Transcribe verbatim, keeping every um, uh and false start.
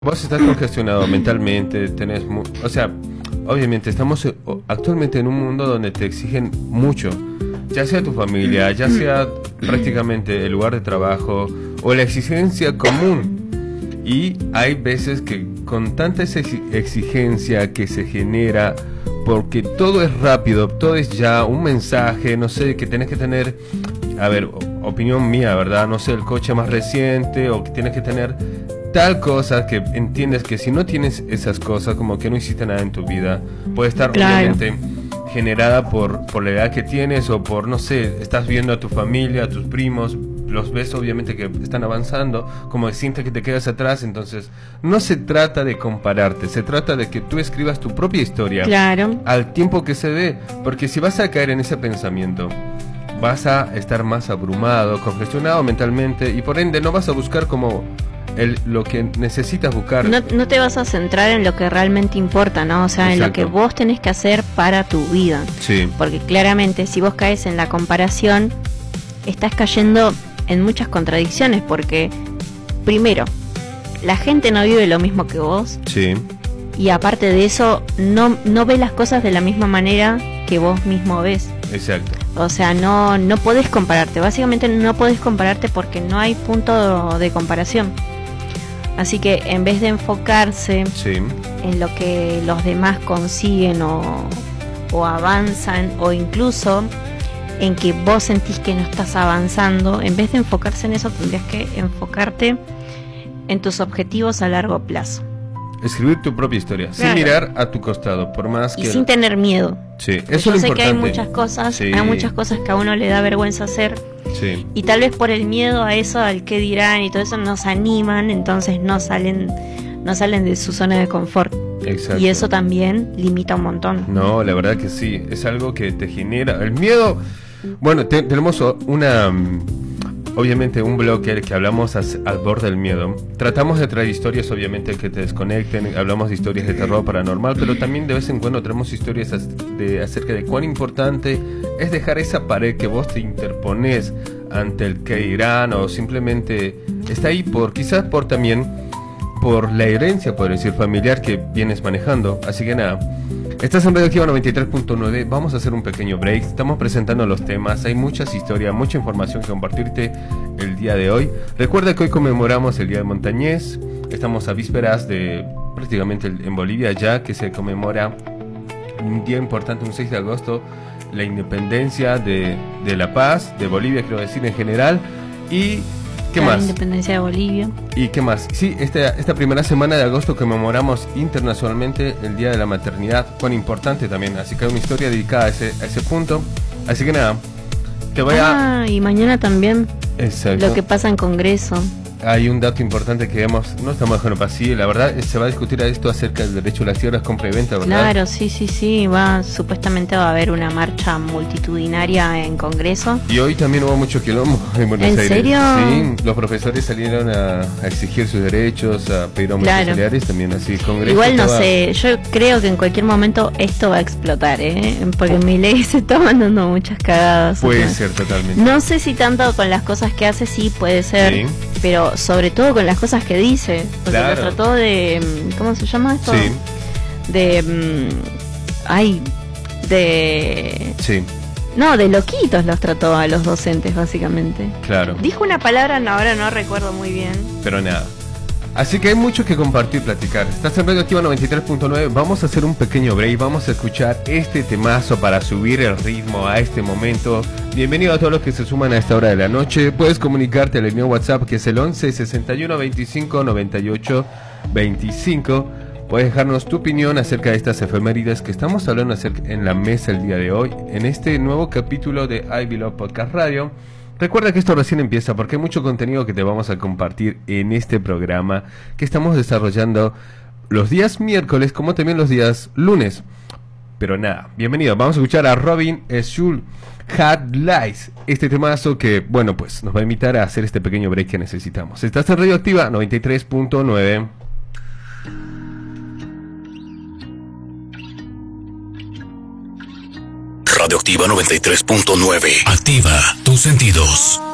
Vos estás congestionado mentalmente, tenés, mu- o sea, obviamente estamos eh, o- actualmente en un mundo donde te exigen mucho, ya sea tu familia, ya sea prácticamente el lugar de trabajo o la exigencia común. Y hay veces que con tanta esa exi- exigencia que se genera, porque todo es rápido, todo es ya un mensaje, no sé, que tenés que tener, a ver, o- opinión mía, ¿verdad? No sé, el coche más reciente o que tienes que tener tal cosa que entiendes que si no tienes esas cosas, como que no hiciste nada en tu vida, puede estar Claro. obviamente generada por, por la edad que tienes o por, no sé, estás viendo a tu familia, a tus primos, los ves obviamente que están avanzando, como que sientes que te quedas atrás, entonces no se trata de compararte, se trata de que tú escribas tu propia historia Claro. al tiempo que se dé, porque si vas a caer en ese pensamiento, vas a estar más abrumado, congestionado mentalmente y por ende no vas a buscar como el, lo que necesitas buscar. No, no te vas a centrar en lo que realmente importa, ¿no? O sea, en lo Exacto. que vos tenés que hacer para tu vida. Sí, Porque claramente si vos caes en la comparación, estás cayendo en muchas contradicciones. Porque, primero, la gente no vive lo mismo que vos. sí, Y aparte de eso, no, no ve las cosas de la misma manera que vos mismo ves. exacto. O sea, no, no podés compararte. Básicamente no podés compararte porque no hay punto de comparación. Así que en vez de enfocarse Sí, en lo que los demás consiguen o, o avanzan, o incluso en que vos sentís que no estás avanzando, en vez de enfocarse en eso, tendrías que enfocarte en tus objetivos a largo plazo. escribir tu propia historia, Claro. sin mirar a tu costado, por más Y que... sin tener miedo. Sí, eso Yo es lo sé que hay importante. muchas cosas, Sí, hay muchas cosas que a uno le da vergüenza hacer. sí, Y tal vez por el miedo a eso, al qué dirán y todo eso, nos animan, entonces no salen, no salen de su zona de confort. exacto. Y eso también limita un montón. No, la verdad que sí, es algo que te genera... El miedo... Bueno, te- tenemos o- una... mm, Obviamente un blog que, que hablamos as- al borde del miedo. Tratamos de traer historias obviamente que te desconecten, hablamos de historias de terror paranormal, pero también de vez en cuando traemos historias as- de, acerca de cuán importante es dejar esa pared que vos te interpones ante el que dirán o simplemente está ahí por quizás por también por la herencia, por decir, familiar que vienes manejando. Así que nada, estás en Radioactiva noventa y tres punto nueve, vamos a hacer un pequeño break, estamos presentando los temas, hay muchas historias, mucha información que compartirte el día de hoy. Recuerda que hoy conmemoramos el Día de Montañés, estamos a vísperas de prácticamente el- en Bolivia ya que se conmemora un día importante, un seis de agosto, la independencia de, de La Paz, de Bolivia quiero decir en general. Y ¿qué La más? independencia de Bolivia. ¿Y qué más? Sí, esta, esta primera semana de agosto conmemoramos internacionalmente el Día de la Maternidad, cuán importante también, así que hay una historia dedicada a ese, a ese punto. Así que nada, te voy a... Ah, y mañana también Exacto. lo que pasa en Congreso. Hay un dato importante que hemos, no estamos dejando pasar, la verdad se va a discutir a esto acerca del derecho a las tierras, compra y venta, ¿verdad? Claro, sí, sí, sí. Va, supuestamente va a haber una marcha multitudinaria en Congreso. Y hoy también hubo mucho quilombo en Buenos ¿En Aires. serio? Sí, los profesores salieron a, a exigir sus derechos, a pedir aumentos Claro. salariales también, así Congreso Igual no estaba- sé, yo creo que en cualquier momento esto va a explotar, ¿eh? Porque mi ley se está mandando muchas cagadas. Puede o sea, ser totalmente. No sé si tanto con las cosas que hace, sí puede ser, Sí. pero sobre todo con las cosas que dice. Porque Claro. lo trató de... ¿Cómo se llama esto? Sí, De... mm, Ay, de... sí, No, de loquitos los trató a los docentes, básicamente. claro. Dijo una palabra, no, ahora no recuerdo muy bien. Pero nada. Así que hay mucho que compartir, platicar. Estás en Radioactiva noventa y tres punto nueve. Vamos a hacer un pequeño break. Vamos a escuchar este temazo para subir el ritmo a este momento. Bienvenido a todos los que se suman a esta hora de la noche. Puedes comunicarte al mío WhatsApp que es el once sesenta y uno veinticinco noventa y ocho veinticinco. Puedes dejarnos tu opinión acerca de estas efemérides que estamos hablando acerca en la mesa el día de hoy, en este nuevo capítulo de I Belong Podcast Radio. Recuerda que esto recién empieza porque hay mucho contenido que te vamos a compartir en este programa que estamos desarrollando los días miércoles como también los días lunes. Pero nada, bienvenido, vamos a escuchar a Robin Schul, Had Lies, este temazo que, bueno, pues nos va a invitar a hacer este pequeño break que necesitamos. Estás en Radioactiva noventa y tres punto nueve. Radioactiva noventa y tres punto nueve. Activa tus sentidos.